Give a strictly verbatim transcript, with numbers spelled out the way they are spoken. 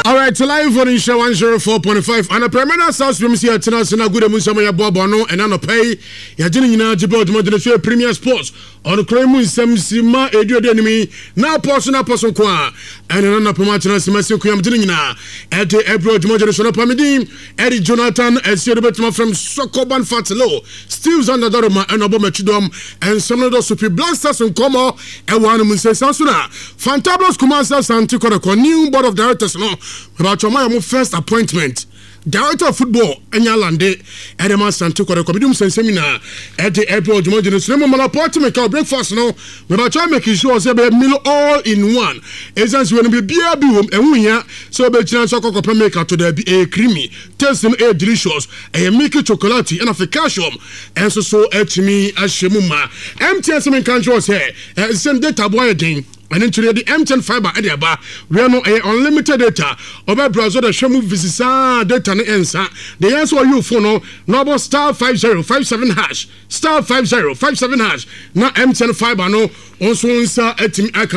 All right, so live for Insha one oh four point five and a permanent South Stream here tonight. So now good evening, some of your Bobono and Anno Pay. You're doing in our Jibot Modern Premier Sports on the Kremu Sam Sima Edio Enemy. Now, person up person qua and another Pomachana Simasi Kuyam Dinina at the April Modern Pamidim, Eddie Jonathan, and Sierra from Sokoban Fatalo, Steve's under Doroma and Obama Chidom, and some of those Super Blasters and Como, and one of Musa Sansuna. Fantablos Kumasa Santikoro, new board of directors. No. About your my first appointment, director of football, Enyalande, Edema Santuko, the Committee Seminar at the airport. Jumajin Slim Malaport to make our breakfast. No, about trying making sure they meal all in one. Essence when we be a boom and we are so be chance of cocoa maker to the a creamy, tasting a delicious, a milky chocolate, and a calcium, and so so at me as Shemuma. M T S M country was here, and send data boy again. And then today the M ten fiber at the bar, we are no a unlimited data. Over browser the Shamu Visisa data and answer. The answer you phone no number star five zero five seven hash star five zero five seven hash. Now M ten fiber no also answer at me.